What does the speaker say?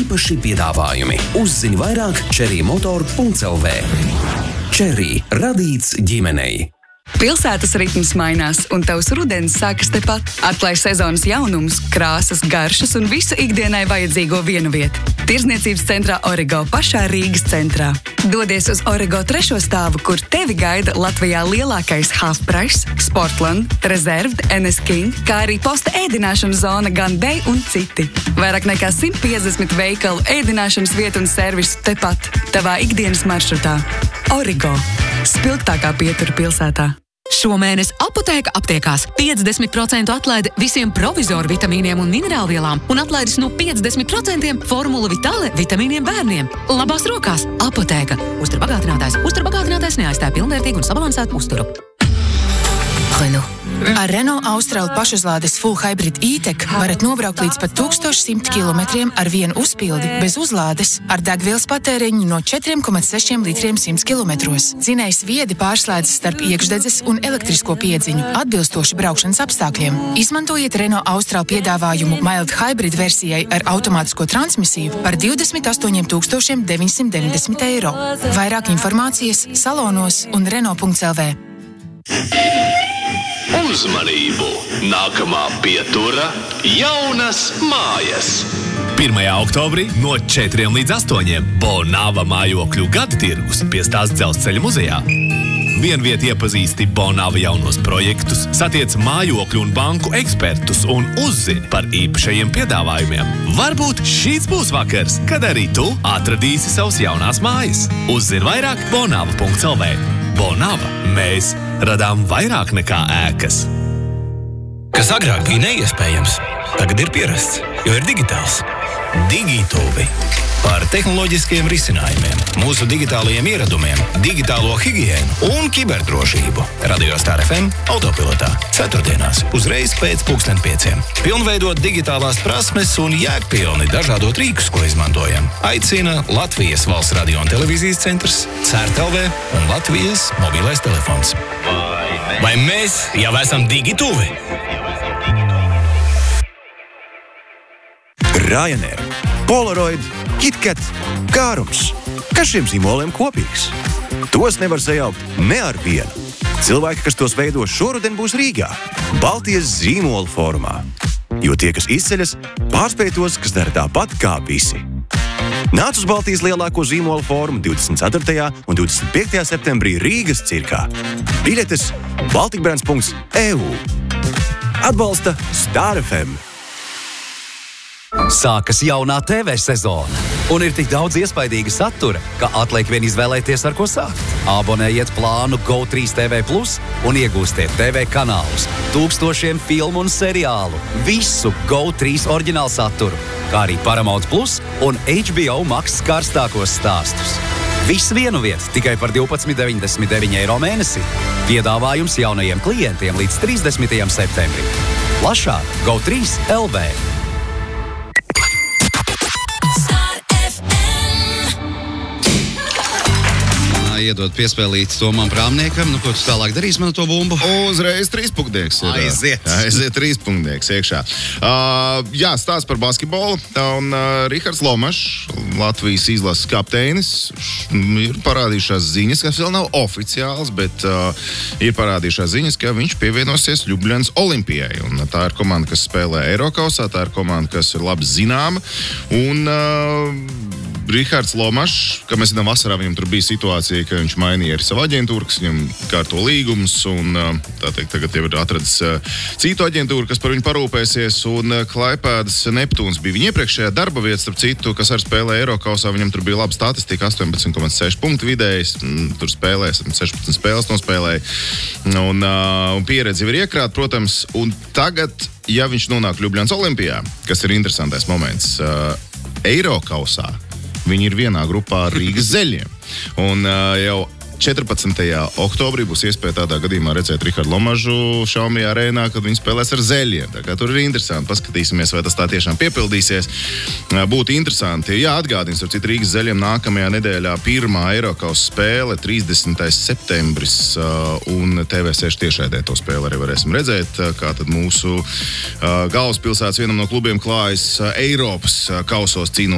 īpaši piedāvājumi. Uzzini vairāk cherrymotor.lv. Cherry – radīts ģimenei. Pilsētas ritms mainās, un tavs rudens sākas tepat. Atklāj sezonas jaunumus, krāsas, garšas un visu ikdienai vajadzīgo vienu vietu. Tirzniecības centrā Origo pašā Rīgas centrā. Dodies uz Origo 3. stāvu, kur tevi gaida Latvijā lielākais Halfprice, Sportland, Reserved, NS King, kā arī posta ēdināšanas zona Gun Day un citi. Vairāk nekā 150 veikalu, ēdināšanas vietu un servisu tepat, tavā ikdienas maršrutā. Origo – spilgtākā pietura pilsētā. Šomēnes Apotēka aptiekās 50% atlaide visiem provizoru vitamīniem un minerālvielām un atlaides no 50% Formula Vitale vitamīniem bērniem. Labās rokās Apotēka. Uzturbagātinātājs neaizstāja pilnvērtīgu un sabalansētu uzturu. Renault. Ar Renault Austral pašuzlādes Full Hybrid E-Tech varat nobraukt līdz pat 1100 km ar vienu uzpildi bez uzlādes ar degvielas patēriņu no 4,6 litriem 100 km. Dzinējs viedi pārslēdzas starp iekšdedzes un elektrisko piedziņu, atbilstoši braukšanas apstākļiem. Izmantojiet Renault Austral piedāvājumu Mild Hybrid versijai ar automātisko transmisiju par 28 990 eiro. Vairāk informācijas salonos un Renault.lv. Uzmanību! Nākamā pietura – jaunas mājas! 1. oktobrī no 4 līdz 8 Bonava mājokļu gada tirgus pie Stāsts dzelzceļa muzejā. Vienviet iepazīsti Bonava jaunos projektus, satiec mājokļu un banku ekspertus un uzzini par īpašajiem piedāvājumiem. Varbūt šīs būs vakars, kad arī tu atradīsi savas jaunās mājas. Uzzini vairāk bonava.lv. Bonava. Mēs radām vairāk nekā ēkas. Kas agrāk bija neiespējams, tagad ir pierasts, jo ir digitāls. Digituvi. Par tehnoloģiskiem risinājumiem, mūsu digitālajiem ieradumiem, digitālo higiēnu un kiberdrošību. Radio Star FM autopilotā. Ceturtdienās, uzreiz pēc 5:00. Pilnveidot digitālās prasmes un jēgpilni dažādot rīkus, ko izmantojam. Aicina Latvijas Valsts radio un televīzijas centrs, CERT.lv un Latvijas mobilais telefons. Vai mēs jau esam digituvi? Ryanair, Polaroid, KitKat, Kārums. Kas šiem zīmoliem kopīgs? Tos nevar sajaukt ne ar vienu. Cilvēki, kas tos veido šoruden, būs Rīgā, Baltijas zīmola formā. Jo tie, kas izceļas, pārspēj tos, kas dara tāpat kā visi. Nāc uz Baltijas lielāko zīmola formu 24. un 25. septembrī Rīgas cirkā. Biļetes baltikbrands.eu. Atbalsta Star FM. Sākas jaunā TV sezona, un ir tik daudz iespaidīga satura, ka atliek vien izvēlēties, ar ko sākt. Abonējiet plānu GO3 TV Plus un iegūstiet TV kanālus, tūkstošiem filmu un seriālu, visu GO3 oriģinālu saturu, kā arī Paramount Plus un HBO Max karstākos stāstus. Viss vienu vietu tikai par 12,99 eiro mēnesī. Piedāvājums jaunajiem klientiem līdz 30. septembrim. Plašāk GO3.lv. Iedot piespēlīt Tomam Prāmniekam. Ko tu tālāk darīsi man to bumbu? Uzreiz 3 punktieks. Aiziet 3 punktieks iekšā. Jā, stāsts par basketbolu. Un Rihards Lomašs, Latvijas izlases kapteinis, ir parādījušās ziņas, kas vēl nav oficiāls, bet ir parādījušās ziņas, ka viņš pievienosies Ljubljanas Olimpijai. Un tā ir komanda, kas spēlē Eirokausā, tā ir komanda, kas ir labi zināma. Un Rihards Lomašs, kā mēs zinām, vasarā viņam tur bija situācija, ka viņš mainīja arī savu aģentūru, kas viņam kārto līgumus, un tā teikt, tagad jau ir atradis citu aģentūru, kas par viņu parūpēsies, un Klaipēdas Neptūns bija viņa iepriekšējā darba vieta, starp citu, kas arī spēlē Eirokausā, viņam tur bija laba statistika, 18,6 punktu vidējs, tur spēlēs, 16 spēles nospēlēja, un pieredze ir iekrāta, protams, un tagad, ja viņš nonāk Ljubljanas Olimpijā, kas ir interesantais moments, Eirokausā, viņi ir vienā grupā ar Rīgas Zeļiem. Un jau 14. oktobrī būs iespēja tādā gadījumā redzēt Rihardu Lomažu Xiaomi arēnā, kad viņi spēlēs ar Zeļiem. Tā kā tur ir interesanti. Paskatīsimies, vai tas tā tiešām piepildīsies. Būtu interesanti. Jā, atgādins, ar citu Rīgas Zeļiem nākamajā nedēļā pirmā Eirokausas spēle, 30. septembris, un TV6 tiešraidē to spēli arī varēsim redzēt, kā tad mūsu galvaspilsētas vienam no klubiem klājas Eiropas kausos cīnoties